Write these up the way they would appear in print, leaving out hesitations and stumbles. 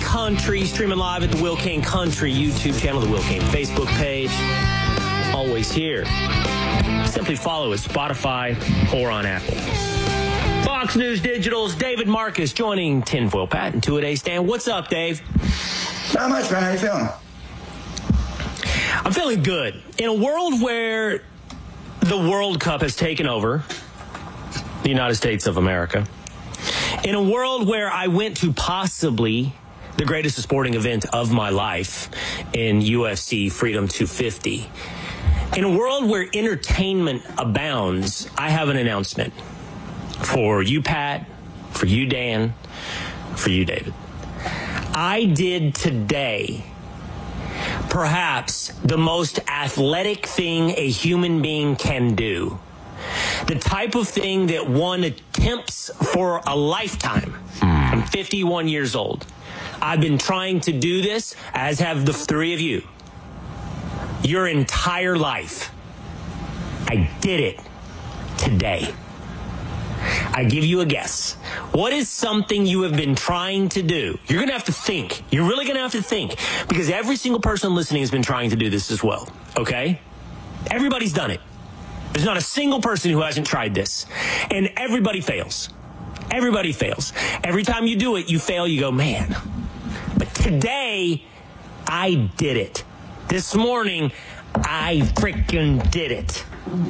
Country, streaming live at the Will Kane Country YouTube channel, the Will Kane Facebook page. Always here. Simply follow us, Spotify or on Apple. Fox News Digital's David Marcus joining Tinfoil Pat and Two-A-Day Stan. What's up, Dave? Not much, man. How you feeling? I'm feeling good. In a world where the World Cup has taken over the United States of America, in a world where I went to possibly the greatest sporting event of my life in UFC Freedom 250, in a world where entertainment abounds, I have an announcement for you, Pat, for you, Dan, for you, David. I did today perhaps the most athletic thing a human being can do. The type of thing that one attempts for a lifetime. I'm 51 years old. I've been trying to do this, as have the three of you, your entire life. I did it today. I give you a guess. What is something you have been trying to do? You're going to have to think. You're really going to have to think, because every single person listening has been trying to do this as well. Okay? Everybody's done it. There's not a single person who hasn't tried this. And everybody fails. Everybody fails. Every time you do it, you fail, you go, man. But today, I did it. This morning, I freaking did it.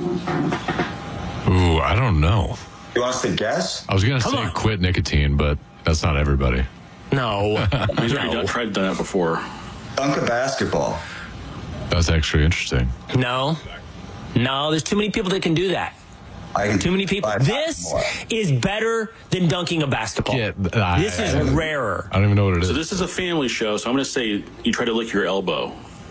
Ooh, I don't know. You want us to guess? I was going to say quit nicotine, but that's not everybody. No. He's already tried that before. Dunk a basketball. That's actually interesting. No, there's too many people that can do that. Too many people. This is better than dunking a basketball. This is rarer. I don't even know what it is. So this is a family show, so I'm going to say you try to lick your elbow.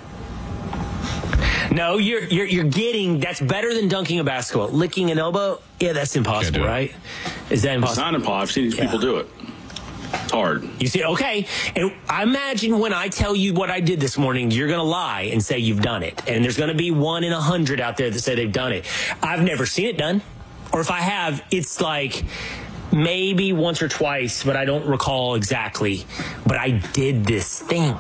No, you're getting, that's better than dunking a basketball. Licking an elbow? Yeah, that's impossible, right? Is that impossible? It's not impossible. I've seen these people do it. It's hard. You see, okay. And I imagine when I tell you what I did this morning, you're going to lie and say you've done it. And there's going to be 1 in 100 out there that say they've done it. I've never seen it done. Or if I have, it's like maybe once or twice, but I don't recall exactly. But I did this thing.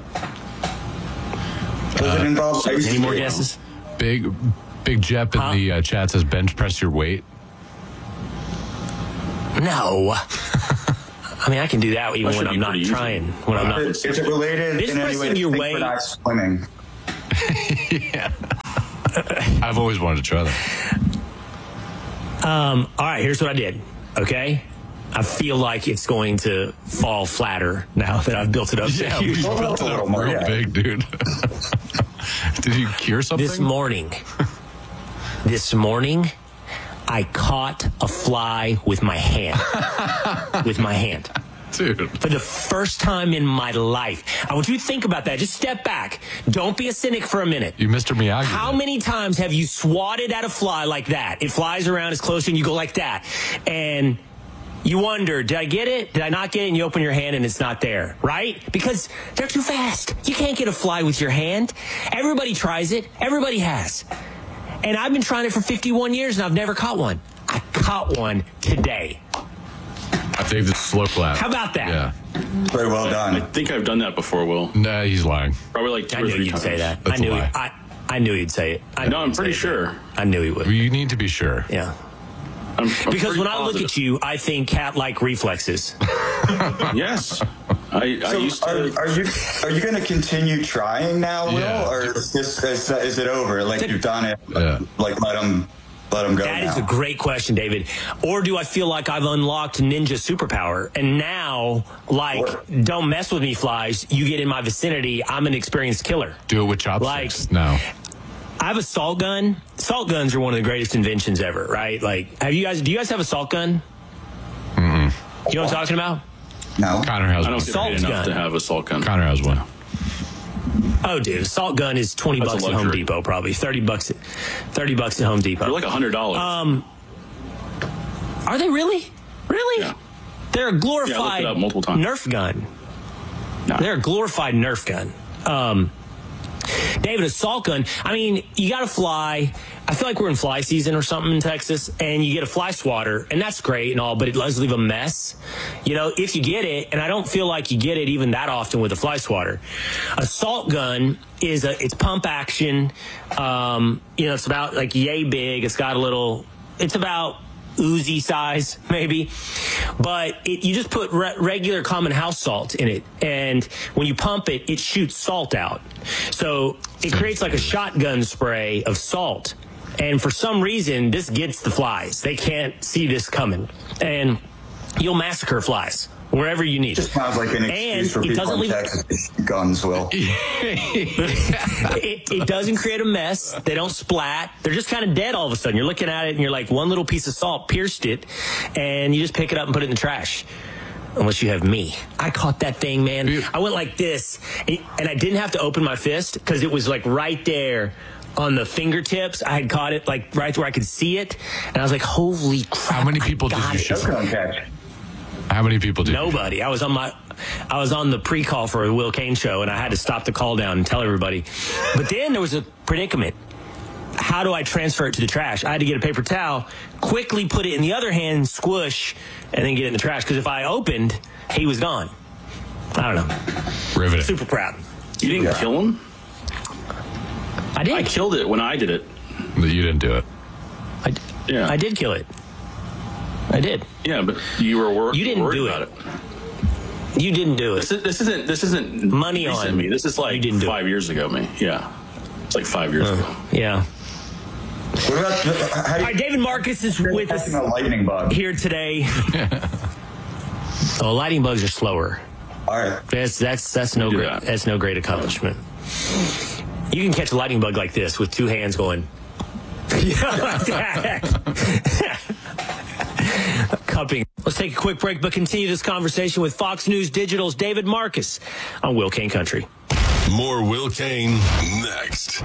Does it involve any more guesses? Big Jep in the chat says bench press your weight. No. I mean, I can do that even when I'm not trying. When I'm not. Is it related in any way to synchronized swimming? Yeah. I've always wanted to try that. All right, here's what I did. Okay? I feel like it's going to fall flatter now that I've built it up. Yeah, you built it up real big, dude. Did you cure something? This morning, I caught a fly with my hand. Dude. For the first time in my life. I want you to think about that. Just step back. Don't be a cynic for a minute. You Mr. Miyagi. How many times have you swatted at a fly like that? It flies around, it's close, and you go like that. And you wonder, did I get it? Did I not get it? And you open your hand and it's not there, right? Because they're too fast. You can't get a fly with your hand. Everybody tries it. Everybody has. And I've been trying it for 51 years and I've never caught one. I caught one today. I think this slow clap. How about that? Yeah. Very well done. I think I've done that before, Will. Nah, he's lying. Probably like 2 I or knew 3 you'd times. say that. That's a lie. I knew he'd say it. No, I'm pretty sure. I knew he would. You need to be sure. Yeah. I'm Because when I look at you, I think cat-like reflexes. Yes. I used to. Are you going to continue trying now, Will, Yeah. or is it over? Like you've done it. Yeah. Like let them go. That now. is a great question, David. Or do I feel like I've unlocked ninja superpower, and now, don't mess with me, flies. You get in my vicinity, I'm an experienced killer. Do it with chopsticks. No. I have a salt gun. Salt guns are one of the greatest inventions ever, right? Like, do you guys have a salt gun? Mm-mm. You know what I'm talking about? No. Connor has I one. don't get paid enough to have a salt gun. Connor has one. Oh, dude, a salt gun is $20 That's a at Home luxury. Depot, probably $30 at Home Depot. They're like $100. Are they really? Really? Yeah. They're a Yeah, I glorified looked it up multiple times. Nerf gun. Nah. They're a glorified Nerf gun. David, a salt gun, I mean, you got to fly. I feel like we're in fly season or something in Texas, and you get a fly swatter, and that's great and all, but it does leave a mess. You know, if you get it, and I don't feel like you get it even that often with a fly swatter. A salt gun it's pump action. It's about like yay big. It's about Uzi size, maybe. But you just put regular common house salt in it. And when you pump it, it shoots salt out. So it creates like a shotgun spray of salt. And for some reason, this gets the flies. They can't see this coming. And you'll massacre flies wherever you need. Just sounds like an excuse for people in Texas to shoot guns, Will. It doesn't create a mess. They don't splat. They're just kind of dead all of a sudden. You're looking at it and you're like, one little piece of salt pierced it, and you just pick it up and put it in the trash. Unless you have me. I caught that thing, man. I went like this, and I didn't have to open my fist because it was like right there on the fingertips. I had caught it like right where I could see it, and I was like, holy crap. How many people did you shoot? How many people did Nobody. I was on the pre-call for a Will Kane show, and I had to stop the call down and tell everybody. But then there was a predicament. How do I transfer it to the trash? I had to get a paper towel, quickly put it in the other hand, squish, and then get it in the trash. Because if I opened, he was gone. I don't know. Riveting. Super proud. You didn't kill him? I did. I killed it when I did it. But you didn't do it. I did kill it. I did. Yeah, but you were worried. You didn't do about it. You didn't do it. This isn't money on me. This is like 5 years ago, me. Yeah, it's like 5 years ago. Yeah. What about, all right, David Marcus is with us a lightning bug here today. Lightning bugs are slower. All right, that's no great. That's no great accomplishment. You can catch a lightning bug like this with two hands going. Yeah, like that. Cupping. Let's take a quick break, but continue this conversation with Fox News Digital's David Marcus on Will Kane Country. More Will Kane next.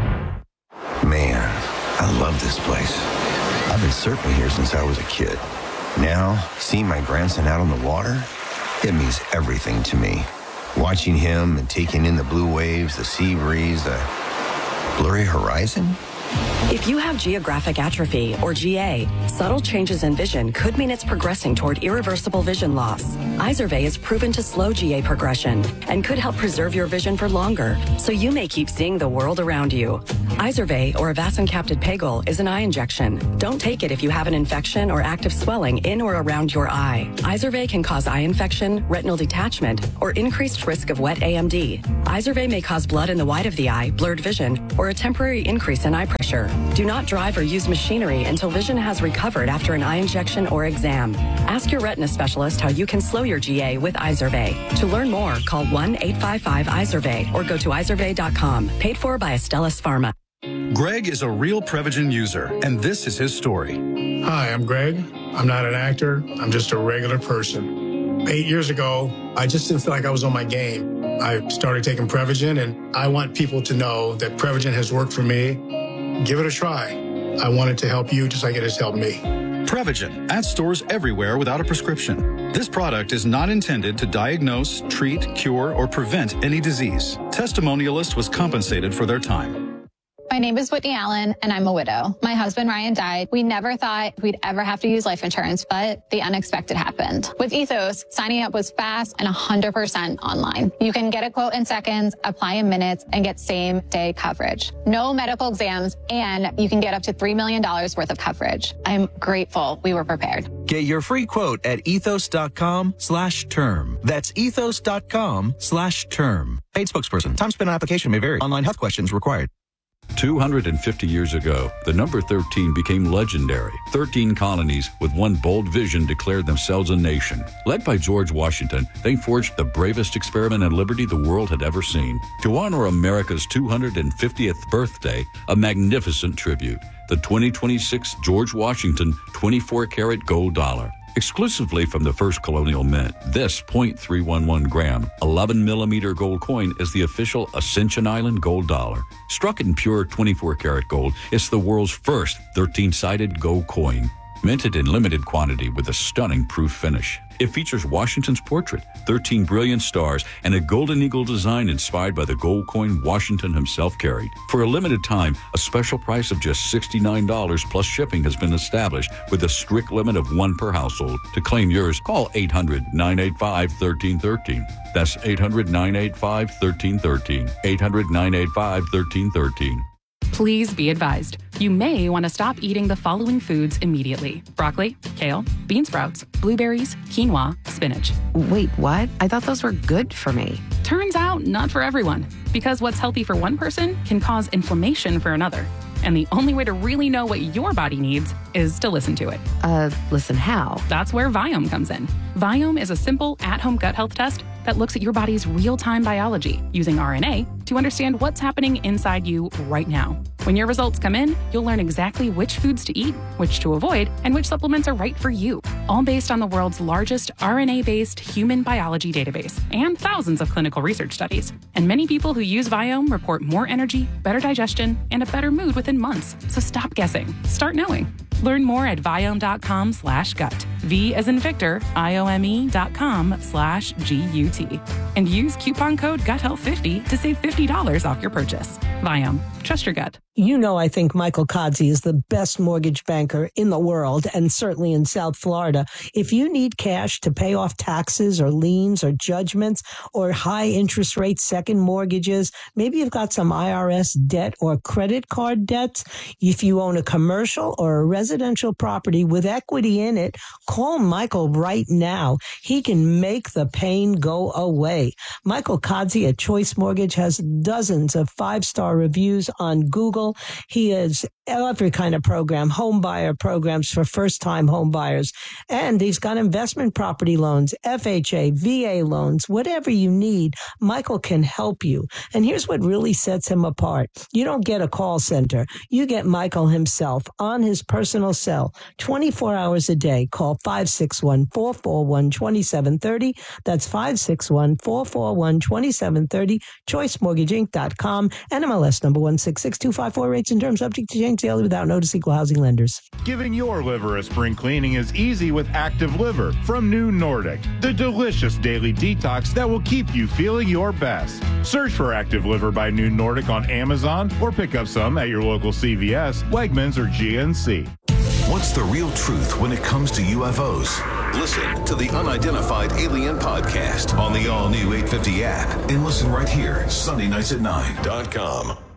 Man, I love this place. I've been surfing here since I was a kid. Now, seeing my grandson out on the water, it means everything to me. Watching him and taking in the blue waves, the sea breeze, the blurry horizon. If you have geographic atrophy, or GA, subtle changes in vision could mean it's progressing toward irreversible vision loss. Izervay is proven to slow GA progression and could help preserve your vision for longer, so you may keep seeing the world around you. Izervay, or avacincaptad pegol, is an eye injection. Don't take it if you have an infection or active swelling in or around your eye. Izervay can cause eye infection, retinal detachment, or increased risk of wet AMD. Izervay may cause blood in the white of the eye, blurred vision, or a temporary increase in eye pressure. Do not drive or use machinery until vision has recovered after an eye injection or exam. Ask your retina specialist how you can slow your GA with Izervay. To learn more, call 1-855-IZERVAY or go to izervay.com. Paid for by Astellas Pharma. Greg is a real Prevagen user, and this is his story. Hi, I'm Greg. I'm not an actor. I'm just a regular person. 8 years ago, I just didn't feel like I was on my game. I started taking Prevagen, and I want people to know that Prevagen has worked for me. Give it a try. I want it to help you just like it has helped me. Prevagen, at stores everywhere without a prescription. This product is not intended to diagnose, treat, cure, or prevent any disease. Testimonialist was compensated for their time. My name is Whitney Allen, and I'm a widow. My husband, Ryan, died. We never thought we'd ever have to use life insurance, but the unexpected happened. With Ethos, signing up was fast and 100% online. You can get a quote in seconds, apply in minutes, and get same-day coverage. No medical exams, and you can get up to $3 million worth of coverage. I'm grateful we were prepared. Get your free quote at ethos.com/term. That's ethos.com/term. Paid spokesperson. Time spent on application may vary. Online health questions required. 250 years ago, the number 13 became legendary. 13 colonies with one bold vision declared themselves a nation. Led by George Washington, they forged the bravest experiment in liberty the world had ever seen. To honor America's 250th birthday, a magnificent tribute, the 2026 George Washington 24-karat gold dollar. Exclusively from the first colonial mint, this .311 gram, 11-millimeter gold coin is the official Ascension Island gold dollar. Struck in pure 24-karat gold, it's the world's first 13-sided gold coin. Minted in limited quantity with a stunning proof finish. It features Washington's portrait, 13 brilliant stars, and a golden eagle design inspired by the gold coin Washington himself carried. For a limited time, a special price of just $69 plus shipping has been established with a strict limit of one per household. To claim yours, call 800-985-1313. That's 800-985-1313. 800-985-1313. Please be advised, you may want to stop eating the following foods immediately: broccoli, kale, bean sprouts, blueberries, quinoa, spinach. Wait, what? I thought those were good for me. Turns out, not for everyone, because what's healthy for one person can cause inflammation for another. And the only way to really know what your body needs is to listen to it. Listen how? That's where Viome comes in. Viome is a simple at-home gut health test that looks at your body's real-time biology using RNA to understand what's happening inside you right now. When your results come in, you'll learn exactly which foods to eat, which to avoid, and which supplements are right for you, all based on the world's largest RNA-based human biology database and thousands of clinical research studies. And many people who use Viome report more energy, better digestion, and a better mood within months. So stop guessing. Start knowing. Learn more at Viome.com/gut. V as in Victor, IOME.com/GUT. And use coupon code GUTHEALTH50 to save $50 off your purchase. Viome. Trust your gut. You know, I think Michael Kodzie is the best mortgage banker in the world, and certainly in South Florida. If you need cash to pay off taxes or liens or judgments or high interest rate second mortgages, maybe you've got some IRS debt or credit card debts. If you own a commercial or a residential property with equity in it, call Michael right now. He can make the pain go away. Michael Kodzie at Choice Mortgage has dozens of 5-star reviews on Google. He has every kind of program, home buyer programs for first-time home buyers. And he's got investment property loans, FHA, VA loans, whatever you need, Michael can help you. And here's what really sets him apart. You don't get a call center. You get Michael himself on his personal cell, 24 hours a day. Call 561-441-2730. That's 561-441-2730, choicemortgageinc.com, NMLS number 166254. Rates and terms subject to change daily without notice. Equal housing lenders. Giving your liver a spring cleaning is easy with Active Liver from New Nordic, the delicious daily detox that will keep you feeling your best. Search for Active Liver by New Nordic on Amazon or pick up some at your local CVS, Wegmans, or GNC. What's the real truth when it comes to UFOs? Listen to the Unidentified Alien Podcast on the all-new 850 app and listen right here, Sunday nights at 9.com.